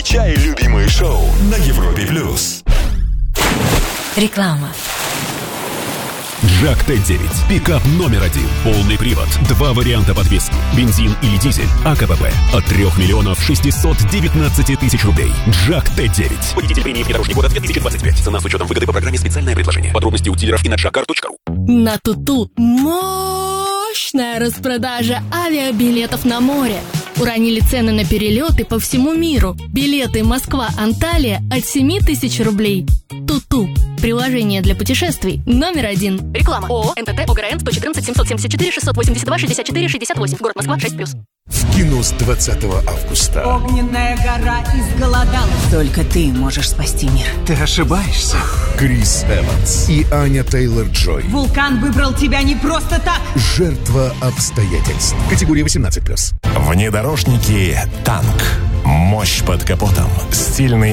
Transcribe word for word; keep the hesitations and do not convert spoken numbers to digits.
Включай любимые шоу на Европе плюс. Реклама. Джак Т девять. Пикап номер один. Полный привод. Два варианта подвески. Бензин или дизель. АКПП. От трех миллионов шестисот девятнадцати тысяч рублей. Джак Т девять. Победитель премии внедорожник года две тысячи двадцать пять. Цена с учетом выгоды по программе «Специальное предложение». Подробности у дилеров и на джакар точка ру. На Туту мощная распродажа авиабилетов на море. Уронили цены на перелеты по всему миру. Билеты Москва-Анталия от семи тысяч рублей. Туту. Приложение для путешествий номер один. Реклама. ООО НТТ ОГРН сто четырнадцать семьсот семьдесят четыре шестьсот восемьдесят два шестьдесят четыре шестьдесят восемь. Город Москва шесть плюс. В кино с двадцатого августа. Огненная гора изголодалась. Только ты можешь спасти мир. Ты ошибаешься. Крис Эванс и Аня Тейлор-Джой. Вулкан выбрал тебя не просто так. Жертва обстоятельств. Категория восемнадцать плюс. Внедорожники «Танк». Мощь под капотом. Стильный